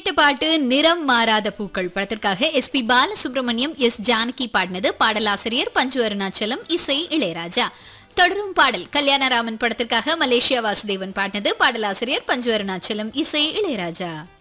கேட்ட பாட்டு நிறம் மாறாத பூக்கள் படத்திற்காக எஸ்பி பாலசுப்ரமணியம் எஸ் ஜானகி பாடினது. பாடலாசிரியர் பஞ்சு அருணாச்சலம், இசை இளையராஜா. தொடரும் பாடல் கல்யாணராமன் படத்திற்காக மலேசியா வாசுதேவன் பாடினது. பாடலாசிரியர் பஞ்சு அருணாச்சலம், இசை இளையராஜா.